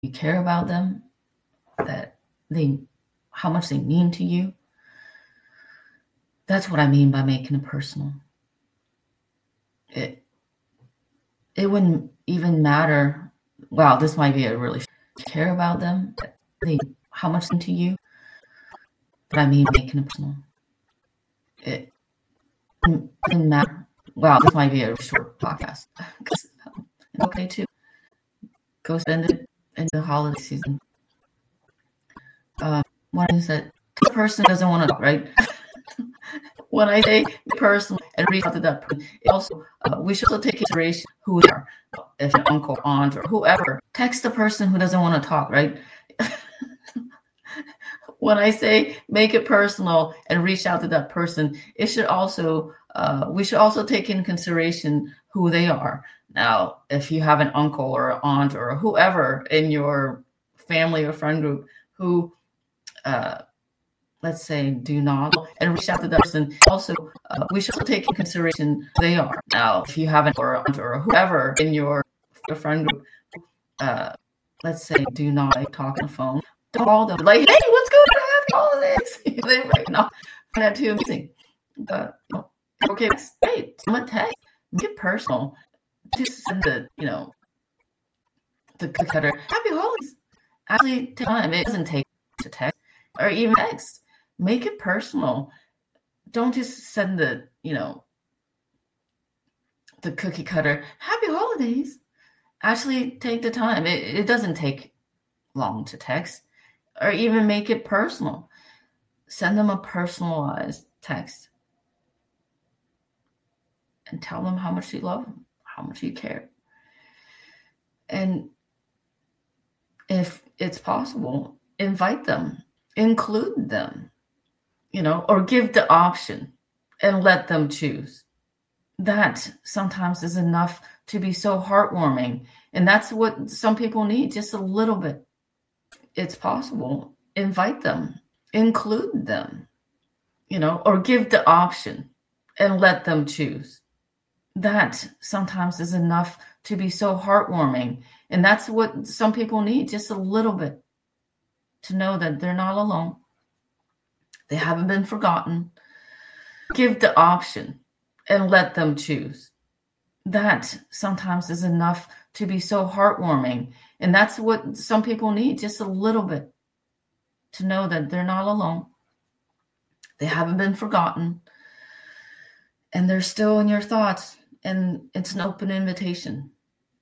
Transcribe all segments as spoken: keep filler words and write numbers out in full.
you care about them, that they, how much they mean to you. That's what I mean by making it personal. It, it wouldn't even matter. Wow, this might be a really care about them, that they, how much they mean to you. But I mean making it personal. It wouldn't matter. Wow, this might be a short podcast. Okay, too. Go spend it in the holiday season. Uh, what is that? The person doesn't want to talk, right? When I say person and reach out to that person, it also uh, we should also take consideration who they are. If an uncle, aunt, or whoever, text the person who doesn't want to talk, right? When I say make it personal and reach out to that person, it should also uh, we should also take in consideration who they are. Now, if you have an uncle or an aunt or whoever in your family or friend group who, uh, let's say, do not, and reach out to that person, also uh, we should also take in consideration who they are. Now, if you have an aunt or whoever in your friend group, uh, let's say, do not talk on the phone, don't call them like, hey, what's going on? Happy holidays. They might not find that too amazing. But, you know, okay, hey, someone text, make it personal. Just send the, you know, the cookie cutter, happy holidays. Actually, take time. It doesn't take to text or even text. Make it personal. Don't just send the, you know, the cookie cutter, happy holidays. Actually, take the time. It, it doesn't take long to text or even make it personal. Send them a personalized text and tell them how much you love them, how much you care. And if it's possible, invite them, include them, you know, or give the option and let them choose. That sometimes is enough to be so heartwarming. And that's what some people need, just a little bit. It's possible. Invite them, include them, you know, or give the option and let them choose. That sometimes is enough to be so heartwarming. And that's what some people need, just a little bit, to know that they're not alone. They haven't been forgotten. Give the option and let them choose. That sometimes is enough to be so heartwarming. And that's what some people need, just a little bit, to know that they're not alone. They haven't been forgotten. And they're still in your thoughts. And it's an open invitation.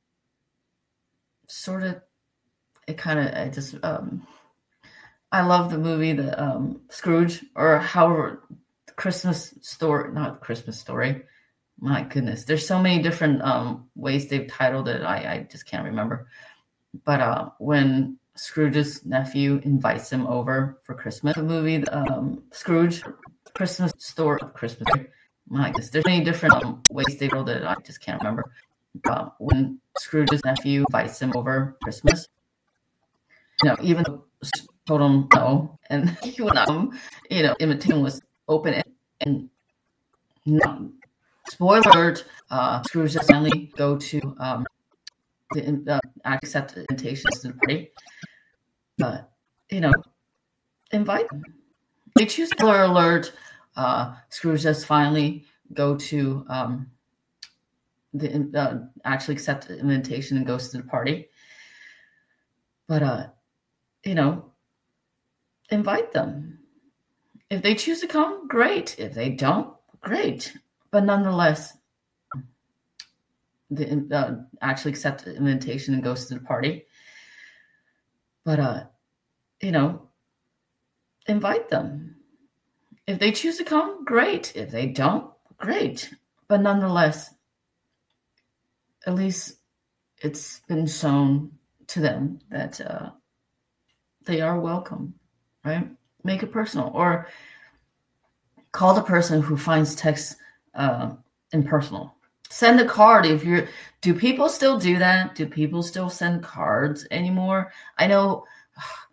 Sort of, it kind of, I just, um, I love the movie, the um, Scrooge, or however, Christmas Story, not Christmas Story. My goodness, there's so many different um, ways they've titled it. I, I just can't remember. But uh, when Scrooge's nephew invites him over for Christmas, the movie, um, Scrooge, Christmas Story, Christmas Story. My goodness, there's many different um, ways they wrote it. I just can't remember. Uh, when Scrooge's nephew invites him over for Christmas, you know, even though told him no, and he would not, you know, invitation was open and, and no. Spoiler alert, uh, Scrooge does finally go to um, the, uh, accept invitations to the party. But, you know, invite them. They choose spoiler alert. Uh, Scrooge does finally go to um, the uh, actually accept the invitation and goes to the party. But, uh, you know, invite them. If they choose to come, great. If they don't, great. But nonetheless, the uh, actually accept the invitation and goes to the party. But, uh, you know, invite them. If they choose to come, great. If they don't, great. But nonetheless, at least it's been shown to them that uh, they are welcome, right? Make it personal. Or call the person who finds text uh, impersonal. Send a card if you're. Do people still do that? Do people still send cards anymore? I know